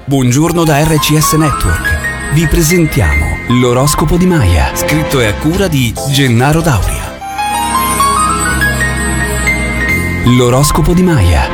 Buongiorno da RCS Network. Vi presentiamo l'oroscopo di Maya, scritto e a cura di Gennaro Dauria. L'oroscopo di Maya.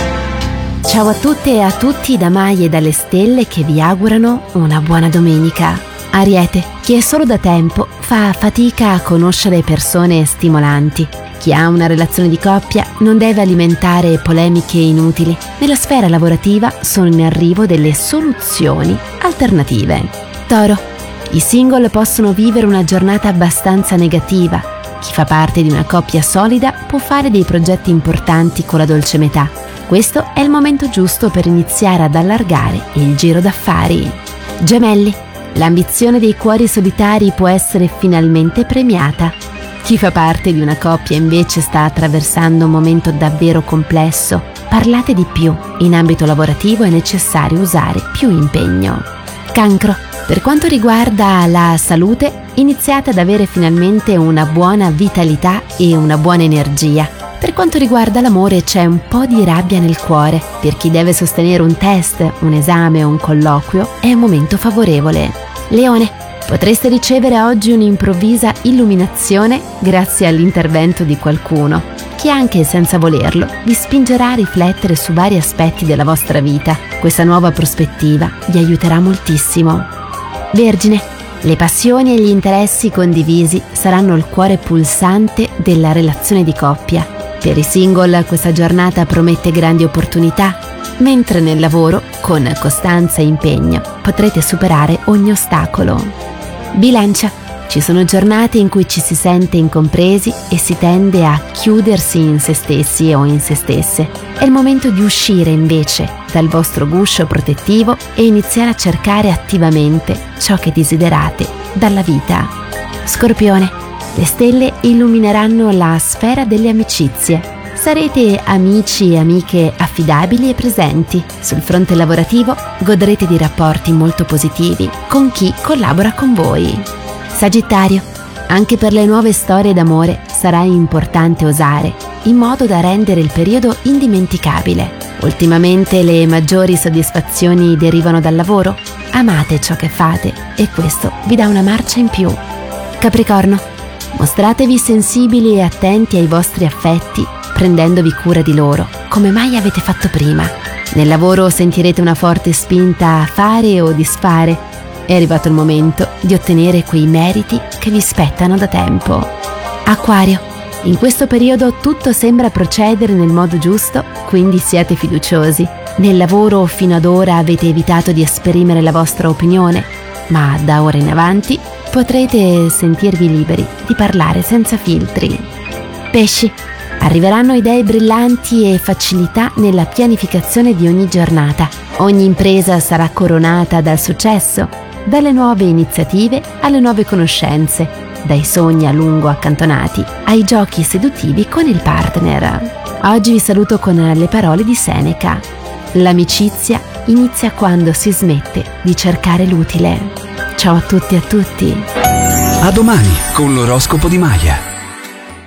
Ciao a tutte e a tutti da Maya e dalle stelle che vi augurano una buona domenica. Ariete, chi è solo da tempo fa fatica a conoscere persone stimolanti. Chi ha una relazione di coppia non deve alimentare polemiche inutili. Nella sfera lavorativa sono in arrivo delle soluzioni alternative. Toro, i single possono vivere una giornata abbastanza negativa. Chi fa parte di una coppia solida può fare dei progetti importanti con la dolce metà. Questo è il momento giusto per iniziare ad allargare il giro d'affari. Gemelli, l'ambizione dei cuori solitari può essere finalmente premiata. Chi fa parte di una coppia invece sta attraversando un momento davvero complesso. Parlate di più. In ambito lavorativo è necessario usare più impegno. Cancro, per quanto riguarda la salute, iniziate ad avere finalmente una buona vitalità e una buona energia. Per quanto riguarda l'amore c'è un po' di rabbia nel cuore. Per chi deve sostenere un test, un esame o un colloquio è un momento favorevole. Leone, potreste ricevere oggi un'improvvisa illuminazione grazie all'intervento di qualcuno, che anche senza volerlo vi spingerà a riflettere su vari aspetti della vostra vita. Questa nuova prospettiva vi aiuterà moltissimo. Vergine, le passioni e gli interessi condivisi saranno il cuore pulsante della relazione di coppia. Per i single questa giornata promette grandi opportunità, mentre nel lavoro, con costanza e impegno, potrete superare ogni ostacolo. Bilancia, ci sono giornate in cui ci si sente incompresi e si tende a chiudersi in se stessi o in se stesse. È il momento di uscire invece dal vostro guscio protettivo e iniziare a cercare attivamente ciò che desiderate dalla vita. Scorpione, le stelle illumineranno la sfera delle amicizie. Sarete amici e amiche affidabili e presenti. Sul fronte lavorativo godrete di rapporti molto positivi con chi collabora con voi. Sagittario, anche per le nuove storie d'amore sarà importante osare, in modo da rendere il periodo indimenticabile. Ultimamente le maggiori soddisfazioni derivano dal lavoro. Amate ciò che fate e questo vi dà una marcia in più. Capricorno, mostratevi sensibili e attenti ai vostri affetti, prendendovi cura di loro, come mai avete fatto prima. Nel lavoro sentirete una forte spinta a fare o disfare. È arrivato il momento di ottenere quei meriti che vi spettano da tempo. Acquario, in questo periodo tutto sembra procedere nel modo giusto, quindi siate fiduciosi. Nel lavoro fino ad ora avete evitato di esprimere la vostra opinione, ma da ora in avanti potrete sentirvi liberi di parlare senza filtri. Pesci, arriveranno idee brillanti e facilità nella pianificazione di ogni giornata. Ogni impresa sarà coronata dal successo, dalle nuove iniziative alle nuove conoscenze, dai sogni a lungo accantonati ai giochi seduttivi con il partner. Oggi vi saluto con le parole di Seneca. L'amicizia inizia quando si smette di cercare l'utile. Ciao a tutti e a tutti. A domani con l'oroscopo di Maya.